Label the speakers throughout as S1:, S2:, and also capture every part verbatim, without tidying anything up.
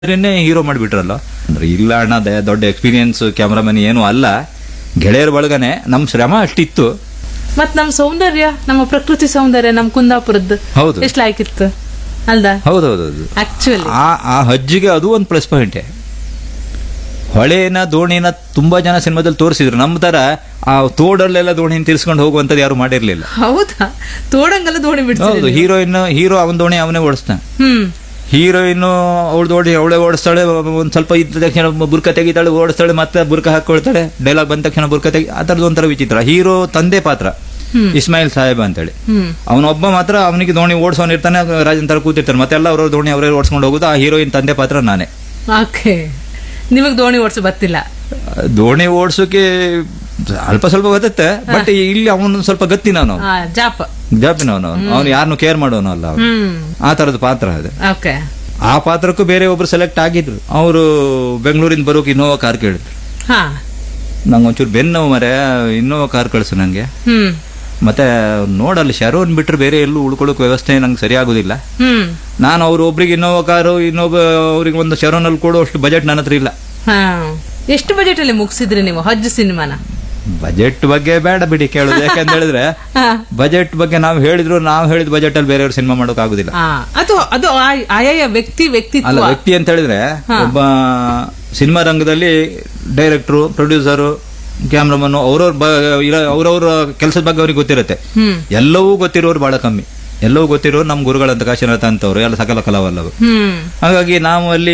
S1: Hero ಮಾಡಿಬಿಟ್ರಲ್ಲ ಅಂದ್ರೆ ಇಲ್ಲ ಅಣ್ಣ ಅದೇ ದೊಡ್ಡ ಎಕ್ಸ್ಪೀರಿಯನ್ಸ್ ಕ್ಯಾಮ್ರಾಮನ್ ಏನು ಅಲ್ಲ, ಗೆಳೆಯರ ಬಳಗನೆ ನಮ್ ಶ್ರಮ ಅಷ್ಟಿತ್ತು.
S2: ಮತ್ ನಮ್ ಸೌಂದರ್ಯ, ನಮ್ಮ ಪ್ರಕೃತಿ ಸೌಂದರ್ಯ ನಮ್ ಕುಂದಾಪುರದ್ದು
S1: ಹೌದು.
S2: ಎಷ್ಟ್ ಲಾಯ್ಕಿತ್ತು ಅಲ್ದಾ?
S1: ಹೌದೌದೌದು.
S2: ಆಕ್ಚುಲಿ
S1: ಆ ಆ ಹಜ್ಜಿಗೆ ಅದು ಒಂದು ಪ್ಲಸ್ ಪಾಯಿಂಟೇ. ಹೊಳೆನ ದೋಣಿನ ತುಂಬಾ ಜನ ಸಿನಿಮಾದಲ್ಲಿ ತೋರಿಸಿದ್ರು, ನಮ್ಮ ತರ ಆ ತೋಡಲ್ಲೆಲ್ಲ ದೋಣಿನ ತಿರ್ಸ್ಕೊಂಡು ಹೋಗುವಂತದ್ದು ಯಾರು ಮಾಡಿರ್ಲಿಲ್ಲ.
S2: ಹೌದಾ? ತೋಡಂಗೆಲ್ಲ ದೋಣಿ
S1: ಹೌದು.
S2: ಬಿಡ್ತಾರೆ.
S1: ಹೀರೋಯಿನ್ ಹೀರೋ ಅವನ ದೋಣಿ ಅವನೇ ಓಡಿಸ್ತಾನೆ,
S2: ಹ್ಮ್
S1: ಹೀರೋಯಿನ್ ಅವಳು ದೋಣಿ ಅವಳೇ ಓಡಿಸ್ತಾಳೆ. ಒಂದ್ ಸ್ವಲ್ಪ ಇದ್ದ ತಕ್ಷಣ ಬುರ್ಕ ತೆಗಿತಾಳೆ, ಓಡಿಸ್ತಾಳೆ, ಮತ್ತೆ ಬುರ್ಕ ಹಾಕೊಳ್ತಾಳೆ, ಡೈಲಾಗ್ ಬಂದ ತಕ್ಷಣ ಬುರ್ಕ ತೆಗಿ. ಆ ತರದ್ ಒಂಥರ ವಿಚಿತ್ರ. ಹೀರೋ ತಂದೆ ಪಾತ್ರ ಇಸ್ಮಾಯಿಲ್ ಸಾಹೇಬ್ ಅಂತೇಳಿ, ಅವನೊಬ್ಬ ಮಾತ್ರ ಅವನಿಗೆ ದೋಣಿ ಓಡಿಸೋನ್ ಇರ್ತಾನೆ, ರಾಜನ್ ತರ ಕೂತಿರ್ತಾನೆ, ಮತ್ತೆಲ್ಲ ಅವ್ರವ್ರ ದೋಣಿ ಅವರೇ ಓಡಿಸ್ಕೊಂಡು ಹೋಗುದು. ಆ ಹೀರೋಯಿನ್ ತಂದೆ ಪಾತ್ರ ನಾನೇ.
S2: ಓಕೆ, ನಿಮಗ್ ದೋಣಿ ಓಡಿಸೋ ಗೊತ್ತಿಲ್ಲ?
S1: ದೋಣಿ ಓಡಿಸೋಕೆ ಅಲ್ಪ ಸ್ವಲ್ಪ ಗೊತ್ತತ್ತೆ, ಬಟ್ ಇಲ್ಲಿ ಅವನು ಸ್ವಲ್ಪ ಗತ್ತಿನ ಅವನು,
S2: ಆ, ಜಾಪ
S1: ಜಾಪಿನವನು, ಅವನು ಯಾರನ್ನು ಕೇರ್ ಮಾಡೋನು ಅಲ್ಲ ಅವನು.
S2: ಹ್ಮ್
S1: ಆ ತರದ ಪಾತ್ರ ಅದು.
S2: ಓಕೆ.
S1: ಆ ಪಾತ್ರಕ್ಕೂ ಬೇರೆ ಒಬ್ರು ಸೆಲೆಕ್ಟ್ ಆಗಿದ್ರು. ಅವರು ಬೆಂಗಳೂರಿಂದ ಬರೋಕೆ ಇನ್ನೋವಾ ಕಾರ್ ಕೇಳಿದ್ರು.
S2: ಹಾ
S1: ನಂಗೆ ಒಂಚೂರು ಬೆನ್ನು ಮರೆ ಇನ್ನೋವಾ ಕಾರ್ ಕಳಿಸು ನಂಗೆ.
S2: ಹ್ಮ್
S1: ಮತ್ತೆ ನೋಡಲ್ಲಿ ಶರೋನ್ ಬಿಟ್ರೆ ಬೇರೆ ಎಲ್ಲೂ ಉಳ್ಕೊಳ್ಳೋಕೆ ವ್ಯವಸ್ಥೆ ನಂಗೆ ಸರಿ ಆಗುದಿಲ್ಲ.
S2: ಹ್ಮ್
S1: ನಾನು ಅವ್ರು ಒಬ್ರಿಗೆ ಇನ್ನೋವಾ ಕಾರು, ಇನ್ನೊಬ್ಬ ಅವ್ರಿಗೆ ಒಂದು ಶರೋನ್ ಅಲ್ಲಿ ಕೊಡೋ ಅಷ್ಟು ಬಜೆಟ್ ನನ್ನ ಹತ್ರ ಇಲ್ಲ.
S2: ಹಾ ಎಷ್ಟು ಬಜೆಟ್ ಅಲ್ಲಿ ಮುಗಿಸಿದ್ರಿ ನೀವು ಹಜ್ ಸಿನಿಮಾನ?
S1: ಬಜೆಟ್ ಬಗ್ಗೆ ಬೇಡ ಬಿಡಿ ಕೇಳೋದು, ಯಾಕಂತ ಹೇಳಿದ್ರೆ
S2: ಹಾ.
S1: ಬಜೆಟ್ ಬಗ್ಗೆ ನಾವು ಹೇಳಿದ್ರು ನಾವು ಹೇಳಿದ ಬಜೆಟ್ ಅಲ್ಲಿ ಬೇರೆಯವ್ರ ಸಿನಿಮಾ ಮಾಡೋಕ್ ಆಗುದಿಲ್ಲ.
S2: ಆ, ಅದು ಅದು ಆ- ಆಯಾಯ ವ್ಯಕ್ತಿ
S1: ಅಲ್ಲ,
S2: ವ್ಯಕ್ತಿತ್ವ.
S1: ವ್ಯಕ್ತಿ ಅಂತ ಹೇಳಿದ್ರೆ ಒಬ್ಬ ಸಿನಿಮಾ ರಂಗದಲ್ಲಿ ಡೈರೆಕ್ಟ್ರು, ಪ್ರೊಡ್ಯೂಸರು, ಕ್ಯಾಮ್ರಾಮನ್ ಅವ್ರವ್ರ ಅವ್ರವ್ರ ಕೆಲಸದ ಬಗ್ಗೆ ಅವ್ರಿಗೆ ಗೊತ್ತಿರುತ್ತೆ.
S2: ಹ್ಮ್
S1: ಎಲ್ಲವೂ ಗೊತ್ತಿರೋರು ಬಹಳ ಕಮ್ಮಿ. ಎಲ್ಲವೂ ಗೊತ್ತಿರೋರು ನಮ್ಮ ಗುರುಗಳಂತ ಕಾಶಿನಾಥ ಅಂತವ್ರು ಎಲ್ಲ ಸಕಲ ಕಲಾವಲ್ಲವರು.
S2: ಹ್ಮ್
S1: ಹಾಗಾಗಿ ನಾವು ಅಲ್ಲಿ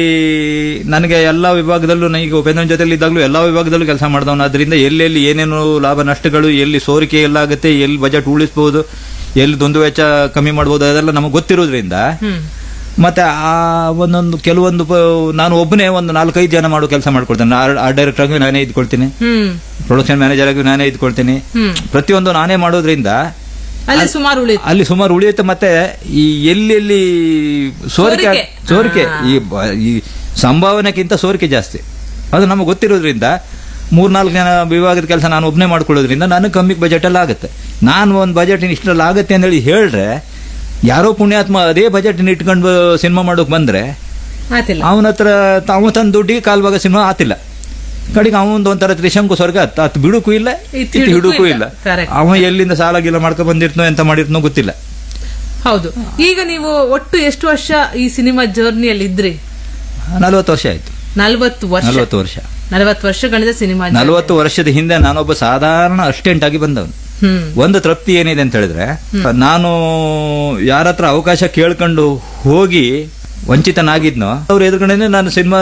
S1: ನನಗೆ ಎಲ್ಲಾ ವಿಭಾಗದಲ್ಲೂ, ಈಗ ಉಪೇಂದ್ರನ ಜೊತೆಲಿ ಇದ್ದಾಗಲೂ ಎಲ್ಲಾ ವಿಭಾಗದಲ್ಲೂ ಕೆಲಸ ಮಾಡಿದವನು. ಅದರಿಂದ ಎಲ್ಲೆಲ್ಲಿ ಏನೇನು ಲಾಭ ನಷ್ಟಗಳು, ಎಲ್ಲಿ ಸೋರಿಕೆ ಎಲ್ಲ ಆಗುತ್ತೆ, ಎಲ್ಲಿ ಬಜೆಟ್ ಉಳಿಸಬಹುದು, ಎಲ್ಲಿ ದುಂದು ವೆಚ್ಚ ಕಮ್ಮಿ ಮಾಡಬಹುದು, ಅದೆಲ್ಲ ನಮಗೆ ಗೊತ್ತಿರೋದ್ರಿಂದ
S2: ಹ್ಮ್
S1: ಮತ್ತೆ ಆ ಒಂದೊಂದು ಕೆಲವೊಂದು ಪ- ನಾನು ಒಬ್ಬನೇ ಒಂದು ನಾಲ್ಕೈದು ಜನ ಮಾಡೋ ಕೆಲಸ ಮಾಡ್ಕೊಡ್ತೇನೆ. ಆ ಡೈರೆಕ್ಟರ್ ಆಗಿ ನಾನೇ ಇದ್ಕೊಳ್ತೀನಿ,
S2: ಹ್ಮ್
S1: ಪ್ರೊಡಕ್ಷನ್ ಮ್ಯಾನೇಜರ್ ಆಗಿ ನಾನೇ ಇದ್ಕೊಳ್ತೀನಿ.
S2: ಹ್ಮ್
S1: ಪ್ರತಿಯೊಂದು ನಾನೇ ಮಾಡೋದ್ರಿಂದ
S2: ಅಲ್ಲಿ ಸುಮಾರು ಉಳಿತು.
S1: ಅಲ್ಲಿ ಸುಮಾರು ಉಳಿಯುತ್ತೆ. ಮತ್ತೆ ಈ ಎಲ್ಲೆಲ್ಲಿ ಸೋರಿಕೆ
S2: ಸೋರಿಕೆ.
S1: ಸೋರಿಕೆ ಈ ಬ- ಈ ಸಂಭಾವನೆಗಿಂತ ಸೋರಿಕೆ ಜಾಸ್ತಿ, ಅದು ನಮಗೆ ಗೊತ್ತಿರೋದ್ರಿಂದ ಮೂರ್ನಾಲ್ಕು ಜನ ವಿಭಾಗದ ಕೆಲಸ ನಾನು ಒಬ್ಬನೇ ಮಾಡ್ಕೊಳ್ಳೋದ್ರಿಂದ ನನಗೆ ಕಮ್ಮಿ ಬಜೆಟ್ ಎಲ್ಲ ಆಗುತ್ತೆ. ನಾನು ಒಂದು ಬಜೆಟ್ ಇಷ್ಟೆಲ್ಲ ಆಗುತ್ತೆ ಅಂತೇಳಿ ಹೇಳ್ರೆ, ಯಾರೋ ಪುಣ್ಯಾತ್ಮ ಅದೇ ಬಜೆಟ್ ಇಟ್ಕೊಂಡು ಸಿನಿಮಾ ಮಾಡೋಕೆ ಬಂದ್ರೆ
S2: ಆತಿಲ್ಲ.
S1: ಅವನ ಹತ್ರ ತಾವು ತಂದು ದುಡ್ಡಿಗೆ ಕಾಲ್ ಭಾಗ ಸಿನಿಮಾ ಆತಿಲ್ಲ. ಕಡೆಗೆ ಅವನೊಂದು ಒಂಥರ ತ್ರಿಶಂಕು ಸ್ವರ್ಗ, ಅತ್ ಅತ್ ಬಿಡುಕು ಇಲ್ಲ,
S2: ಇತ್
S1: ಇತ್ ಹಿಡುಕು
S2: ಹಿಡುಕು
S1: ಇಲ್ಲ.
S2: ಇಲ್ಲ. Correct.
S1: ಅವ ಎಲ್ಲಿಂದ ಸಾಲ ಗೀಲ ಮಾಡ್ಕೊಂಡ್ ಬಂದಿರ್ತನೋ ಎಂತ ಮಾಡಿರ್ತನೋ ಗೊತ್ತಿಲ್ಲ.
S2: ಹೌದು. ಈಗ ನೀವು ಒಟ್ಟು ಎಷ್ಟು ವರ್ಷ ಈ ಸಿನಿಮಾ ಜರ್ನಿಯಲ್ಲಿ ಇದ್ರಿ?
S1: ನಲ್ವತ್ತು ವರ್ಷ ಆಯ್ತು.
S2: ನಲ್ವತ್ತು ವರ್ಷ.
S1: ನಲ್ವತ್ತು ವರ್ಷ
S2: ನಲವತ್ತು ವರ್ಷಗಳಿಂದ ಸಿನಿಮಾ journey.
S1: ನಲ್ವತ್ತು ವರ್ಷದ ಹಿಂದೆ ನಾನೊಬ್ಬ ಸಾಧಾರಣ ಅಸಿಸ್ಟೆಂಟ್ ಆಗಿ ಬಂದವನು.
S2: ಹ್ಮ್
S1: ಒಂದು ತೃಪ್ತಿ ಏನಿದೆ ಅಂತ ಹೇಳಿದ್ರೆ, ನಾನು ಯಾರ ಹತ್ರ ಅವಕಾಶ ಕೇಳ್ಕೊಂಡು ಹೋಗಿ ವಂಚಿತನಾಗಿದ್ನೋ ಅವ್ರ ಎದುರುಗಡೆನೆ ನಾನು ಸಿನಿಮಾ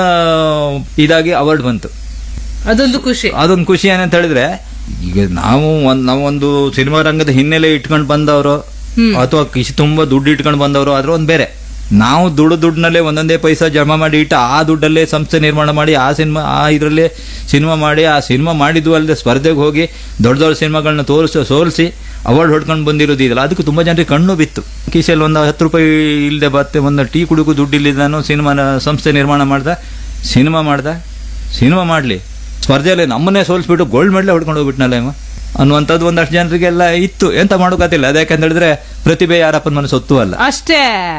S1: ಇದಾಗಿ ಅವಾರ್ಡ್ ಬಂತು.
S2: ಅದೊಂದು ಖುಷಿ.
S1: ಅದೊಂದು ಖುಷಿ ಏನಂತ ಹೇಳಿದ್ರೆ, ಈಗ ನಾವು ಒಂದ್ ನಾವೊಂದು ಸಿನಿಮಾ ರಂಗದ ಹಿನ್ನೆಲೆ ಇಟ್ಕೊಂಡು ಬಂದವರು ಅಥವಾ ಕಿಸಿ ತುಂಬಾ ದುಡ್ಡು ಇಟ್ಕೊಂಡು ಬಂದವರು ಆದ್ರೆ ಒಂದ್ ಬೇರೆ. ನಾವು ದುಡ್ಡು ದುಡ್ಡಿನಲ್ಲೇ ಒಂದೊಂದೇ ಪೈಸಾ ಜಮಾ ಮಾಡಿ ಇಟ್ಟು ಆ ದುಡ್ಡಲ್ಲೇ ಸಂಸ್ಥೆ ನಿರ್ಮಾಣ ಮಾಡಿ ಆ ಸಿನಿಮಾ ಆ ಇದರಲ್ಲೇ ಸಿನಿಮಾ ಮಾಡಿ ಆ ಸಿನಿಮಾ ಮಾಡಿದ್ದು ಅಲ್ಲದೆ ಸ್ಪರ್ಧೆಗೆ ಹೋಗಿ ದೊಡ್ಡ ದೊಡ್ಡ ಸಿನಿಮಾಗಳನ್ನ ತೋರಿಸಿ ಸೋಲಿಸಿ ಅವಾರ್ಡ್ ಹೊಡ್ಕೊಂಡು ಬಂದಿರೋದು ಇದೆಯಲ್ಲ, ಅದಕ್ಕೆ ತುಂಬಾ ಜನರಿಗೆ ಕಣ್ಣು ಬಿತ್ತು. ಕಿಸೆಯಲ್ಲಿ ಒಂದು ಹತ್ತು ರೂಪಾಯಿ ಇಲ್ಲದೆ ಬತ್ತೆ ಒಂದು ಟೀ ಕುಡಿಗೂ ದುಡ್ಡು ಇಲ್ಲದೆ ನಾನು ಸಿನಿಮಾ ಸಂಸ್ಥೆ ನಿರ್ಮಾಣ ಮಾಡ್ದ, ಸಿನಿಮಾ ಮಾಡ್ದ, ಸಿನಿಮಾ ಮಾಡ್ಲಿ ಸ್ಪರ್ಧೆಯಲ್ಲಿ ನಮ್ಮನ್ನೇ ಸೋಲಿಸ್ಬಿಟ್ಟು ಗೋಲ್ಡ್ ಮೆಡಲ್ ಹೊಡ್ಕೊಂಡು ಹೋಗ್ಬಿಟ್ನಲ್ಲ ಇವ ಅನ್ನುವಂಥದ್ದು ಒಂದಷ್ಟು ಜನರಿಗೆಲ್ಲ ಇತ್ತು. ಎಂತ ಮಾಡೋಕತ್ತಿಲ್ಲ. ಅದಕ್ಕೆ ಹೇಳಿದ್ರೆ ಪ್ರತಿಭೆ ಯಾರಪ್ಪನ ಮನೆ ಸೊತ್ತು ಅಲ್ಲ.
S2: ಅಷ್ಟೇ.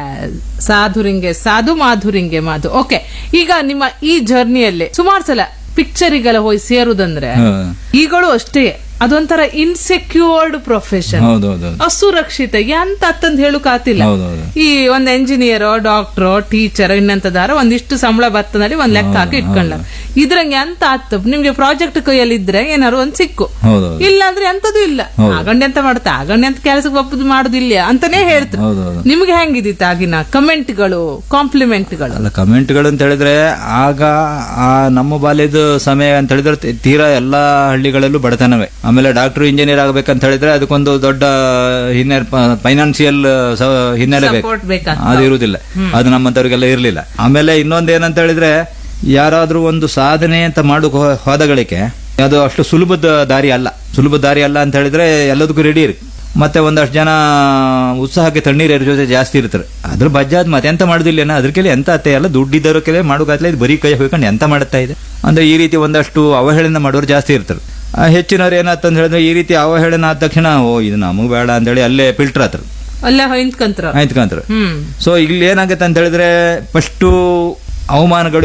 S2: ಸಾಧುರಿಂಗೆ ಸಾಧು, ಮಾಧುರಿಂಗೆ ಮಾಧು. ಓಕೆ, ಈಗ ನಿಮ್ಮ ಈ ಜರ್ನಿಯಲ್ಲಿ ಸುಮಾರು ಸಲ ಪಿಕ್ಚರಿಗೆಲ್ಲ ಹೋಗಿ ಸೇರುದಂದ್ರೆ ಈಗಳು ಅಷ್ಟೇ ಅದೊಂಥರ ಇನ್ಸೆಕ್ಯೂರ್ಡ್ ಪ್ರೊಫೆಷನ್,
S1: ಹೌದೌದು,
S2: ಅಸುರಕ್ಷಿತ ಎಂತ ಅತ್ತಂದ್ ಹೇಳುಕ್ ಆತಿಲ್ಲ.
S1: ಹೌದೌದು.
S2: ಈ ಒಂದ್ ಎಂಜಿನಿಯರ್, ಡಾಕ್ಟರ್, ಟೀಚರ್ ಇನ್ನಂತದಾರ ಒಂದಿಷ್ಟು ಸಂಬಳ ಬತ್ತನಲ್ಲಿ ಒಂದ್ ಲೆಕ್ಕ ಹಾಕಿ ಇಟ್ಕೊಂಡ ಇದ್ರಂಗೆ ಎಂತ ಆತ ನಿಮ್ಗೆ ಪ್ರಾಜೆಕ್ಟ್ ಕೈಯಲ್ಲಿ ಇದ್ರೆ ಏನಾರು ಒಂದ್ ಸಿಕ್ಕು,
S1: ಹೌದೌದು.
S2: ಇಲ್ಲ ಅಂದ್ರೆ ಎಂತದೂ ಇಲ್ಲ. ಆಗಂಡೆ ಅಂತ ಮಾಡ್ತಾ ಆಗಂಡೆ ಅಂತ ಕೆಲಸಕ್ಕೆ ಒಪ್ಪದು ಮಾಡುದಿಲ್ಲ ಅಂತಾನೆ ಹೇಳ್ತಾರೆ.
S1: ಹೌದೌದು.
S2: ನಿಮ್ಗೆ ಹೆಂಗಿದಿತ್ತು ಆಗಿನ ಕಮೆಂಟ್ಗಳು, ಕಾಂಪ್ಲಿಮೆಂಟ್ಗಳು?
S1: ಅಲ್ಲ, ಕಮೆಂಟ್ಗಳು ಅಂತ ಹೇಳಿದ್ರೆ ಆಗ ಆ ನಮ್ಮ ಬಾಲ್ಯದ ಸಮಯ ಅಂತ ಹೇಳಿದ್ರೆ ತೀ- ತೀರಾ ಎಲ್ಲಾ ಹಳ್ಳಿಗಳಲ್ಲೂ ಬಡತನವೇ. ಆಮೇಲೆ ಡಾಕ್ಟರ್ ಇಂಜಿನಿಯರ್ ಆಗಬೇಕಂತ ಹೇಳಿದ್ರೆ ಅದಕ್ಕೊಂದು ದೊಡ್ಡ ಹಿನ್ನೆಲೆ, ಫೈನಾನ್ಸಿಯಲ್ ಹಿನ್ನೆಲೆ ಬೇಕು,
S2: Support ಬೇಕಾಗ್ತದೆ.
S1: ಅದು ಇರುವುದಿಲ್ಲ. ಅದು ನಮ್ಮಂತವ್ರಿಗೆಲ್ಲ ಇರ್ಲಿಲ್ಲ. ಆಮೇಲೆ ಇನ್ನೊಂದು ಏನಂತ ಹೇಳಿದ್ರೆ, ಯಾರಾದ್ರೂ ಒಂದು ಸಾಧನೆ ಅಂತ ಮಾಡು ಹೋದಗಳಿಗೆ ಅದು ಅಷ್ಟು ಸುಲಭದ ದಾರಿ ಅಲ್ಲ. ಸುಲಭ ದಾರಿ ಅಲ್ಲ ಅಂತ ಹೇಳಿದ್ರೆ ಎಲ್ಲದಕ್ಕೂ ರೆಡಿ ಇರಿ. ಮತ್ತೆ ಒಂದಷ್ಟು ಜನ ಉತ್ಸಾಹಕ್ಕೆ ತಣ್ಣೀರ ಜೊತೆ ಜಾಸ್ತಿ ಇರ್ತಾರೆ. ಅದ್ರ ಬಜ್ಜಾದ್ ಮತ್ತೆ ಎಂತ ಮಾಡುದಿಲ್ಲ, ಅದ್ರಕೆಲ್ಲ ಎಂತ ಅತ್ತೆ ಎಲ್ಲ ದುಡ್ಡಿದ್ದವ್ರಕೆಲ್ಲ ಮಾಡೋಕಾಗ್ಲ ಇದು ಬರೀ ಕೈ ಹೋಗ್ಕೊಂಡು ಎಂತ ಮಾಡುತ್ತಾ ಇದೆ ಅಂದ್ರೆ ಈ ರೀತಿ ಒಂದಷ್ಟು ಅವಹೇಳನ ಮಾಡೋರು ಜಾಸ್ತಿ ಇರ್ತಾರೆ. ಹೆಚ್ಚಿನವ್ರು ಏನಾತಂತ ಹೇಳಿದ್ರೆ ಈ ರೀತಿ ಅವಹೇಳನ ಆದ ತಕ್ಷಣ ಓ ಇದು ನಮಗ್ ಬೇಡ ಅಂತೇಳಿ ಅಲ್ಲೇ ಫಿಲ್ಟರ್ ಆತರ
S2: ಅಲ್ಲೇ ಹೊಯ್ಕೊಂತರ
S1: ಆಯ್ತ್ಕಂತಾರೆ.
S2: ಹ್ಮ್
S1: ಸೊ ಇಲ್ಲಿ ಏನಾಗುತ್ತೆ ಅಂತ ಹೇಳಿದ್ರೆ ಫಸ್ಟ್ ಅವಮಾನಗಳು